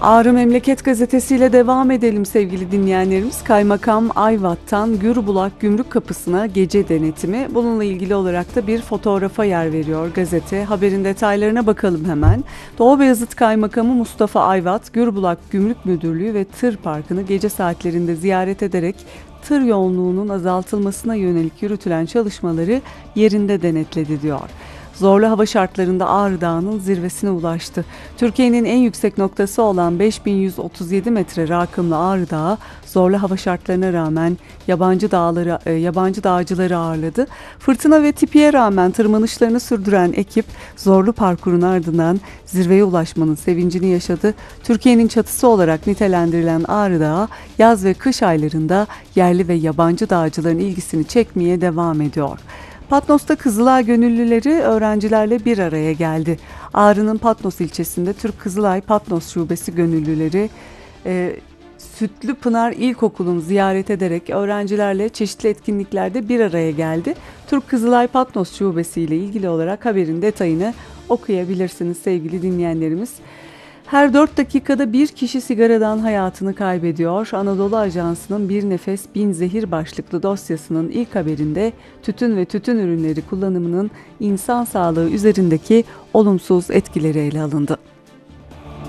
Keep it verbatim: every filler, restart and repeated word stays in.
Ağrı Memleket Gazetesi ile devam edelim sevgili dinleyenlerimiz. Kaymakam Ayvat'tan Gürbulak Gümrük Kapısı'na gece denetimi. Bununla ilgili olarak da bir fotoğrafa yer veriyor gazete. Haberin detaylarına bakalım hemen. Doğu Beyazıt Kaymakamı Mustafa Ayvat, Gürbulak Gümrük Müdürlüğü ve Tır Parkı'nı gece saatlerinde ziyaret ederek tır yoğunluğunun azaltılmasına yönelik yürütülen çalışmaları yerinde denetledi diyor. Zorlu hava şartlarında Ağrı Dağı'nın zirvesine ulaştı. Türkiye'nin en yüksek noktası olan beş bin yüz otuz yedi metre rakımlı Ağrı Dağı, zorlu hava şartlarına rağmen yabancı dağları, e, yabancı dağcıları ağırladı. Fırtına ve tipiye rağmen tırmanışlarını sürdüren ekip, zorlu parkurun ardından zirveye ulaşmanın sevincini yaşadı. Türkiye'nin çatısı olarak nitelendirilen Ağrı Dağı, yaz ve kış aylarında yerli ve yabancı dağcıların ilgisini çekmeye devam ediyor. Patnos'ta Kızılay gönüllüleri öğrencilerle bir araya geldi. Ağrı'nın Patnos ilçesinde Türk Kızılay Patnos Şubesi gönüllüleri e, Sütlü Pınar İlkokulu'nu ziyaret ederek öğrencilerle çeşitli etkinliklerde bir araya geldi. Türk Kızılay Patnos Şubesi ile ilgili olarak haberin detayını okuyabilirsiniz sevgili dinleyenlerimiz. Her dört dakikada bir kişi sigaradan hayatını kaybediyor. Anadolu Ajansı'nın Bir Nefes Bin Zehir başlıklı dosyasının ilk haberinde tütün ve tütün ürünleri kullanımının insan sağlığı üzerindeki olumsuz etkileri ele alındı.